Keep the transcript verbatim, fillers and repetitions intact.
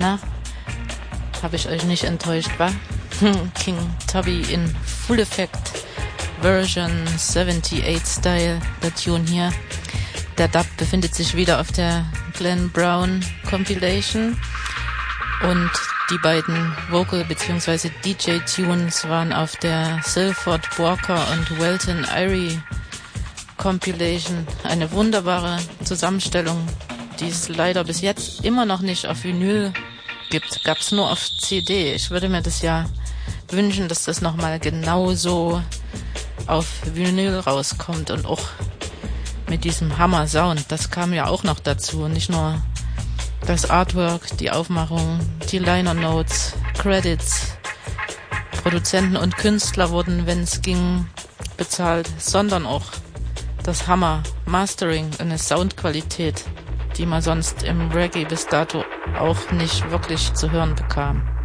Na, habe ich euch nicht enttäuscht, wa? King Tubby in Full Effect Version achtundsiebzig Style, der Tune hier. Der Dub befindet sich wieder auf der Glenn Brown Compilation und die beiden Vocal- bzw. D J-Tunes waren auf der Silford Walker und Welton Irie Compilation. Eine wunderbare Zusammenstellung, die es leider bis jetzt immer noch nicht auf Vinyl gibt. Gab es nur auf C D. Ich würde mir das ja wünschen, dass das nochmal genauso auf Vinyl rauskommt und auch mit diesem Hammer-Sound. Das kam ja auch noch dazu. Nicht nur das Artwork, die Aufmachung, die Liner Notes, Credits, Produzenten und Künstler wurden, wenn es ging, bezahlt, sondern auch das Hammer, Mastering, eine Soundqualität, die man sonst im Reggae bis dato auch nicht wirklich zu hören bekam.